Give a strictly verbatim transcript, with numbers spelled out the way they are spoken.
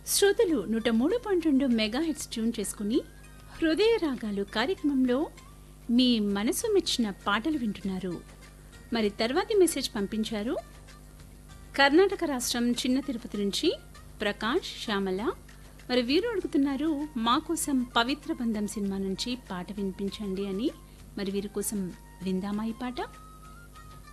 శ్రోతలు నూట మూడు పాయింట్ రెండు మెగా హిట్స్ ట్యూన్ చేసుకుని హృదయ రాగాలు కార్యక్రమంలో మీ మనసు మెచ్చిన పాటలు వింటున్నారు. మరి తర్వాతి మెసేజ్ పంపించారు కర్ణాటక రాష్ట్రం చిన్న తిరుపతి నుంచి ప్రకాష్ శ్యామల. మరి వీరు అడుగుతున్నారు మా కోసం పవిత్ర బంధం సినిమా నుంచి పాట వినిపించండి అని. మరి వీరి కోసం విందామా ఈ పాట?